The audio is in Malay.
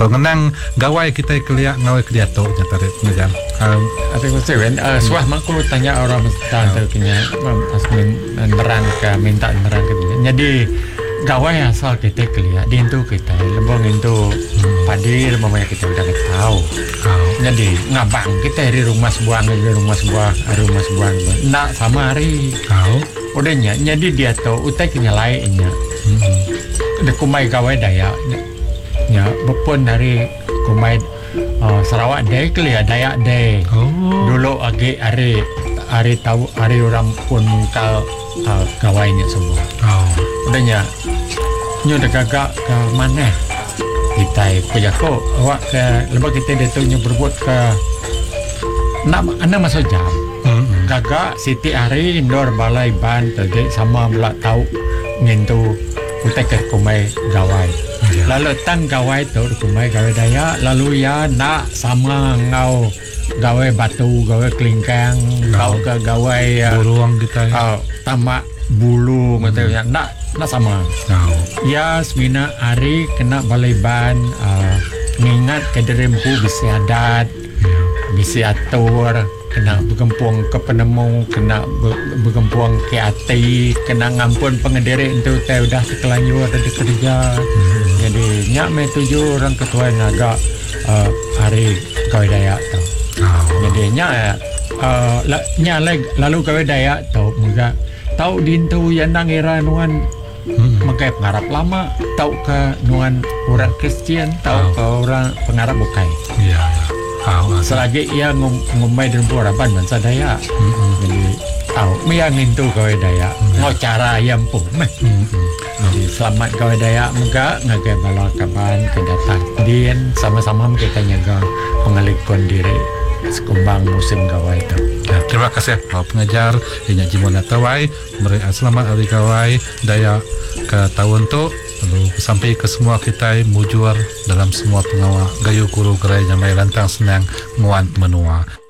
pengenang gawai kita keliak ngawai kediato tarik pengajar. Ada konsekuensi. Suah makku tanya orang mesti kenya asmin nerang ke minta nerang ke dia. Jadi gawai asal kita keliak di itu kita lebong itu padi mamanya kita udah tahu. Jadi ngabang kita dari rumah sebuah nak sama hari. Udahnya jadi dia tahu utai kenya lainnya. Ada kumai gawai daya nya bepun dari kumai Sarawak Day keliak Dayak Day. Dulu agi hari tahu hari orang pun kal gawainya semua. Udahnya nyo dah gagak ke mana kita pejako awak ke lebih kita dia tu nyo berbuat ke nak anda masuk jam gagak Siti hari indoor balai ban tadi sama pula tahu ngentu utek ke kumai gawai. Lalu tang gawai tu kumai gawai daya lalu ya nak sama ngau gawai batu gawai kelingkang kau ke gawai buruang kita tamak bulu macam nak sama. Ya semina hari kena balai ban ngingat kederempu bisi adat bisi atur kena bergempuang ke penemu kena bergempuang ke hati kena ngampun pengendiri itu teh udah sekelanyu ada di kerja. Jadi nyak me 7 orang ketua yang agak hari kawai Dayak tu. Jadi nyak lalu kawai Dayak tu muka tahu dintu yang nang era nuan makai pengarap lama tahu ke nuan orang Kristian tahu ke orang pengarap bukai. Selagi ia ngumai dan purapan bangsa Dayak. Jadi tahu yang itu kawai Dayak ngau cara yang pun jadi selamat kawai Dayak muka ngagai bala kaban kedatang din sama-sama kita nyaga pengalikon diri sekumbang musim gawai itu. Terima kasih Pak Pengajar Inya Jimona Tawai beri selamat hari gawai Dayak ke tahun tu lalu sampai ke semua kita mujur dalam semua pengawal gayu guru gerai jamai lantang senang nguan menua.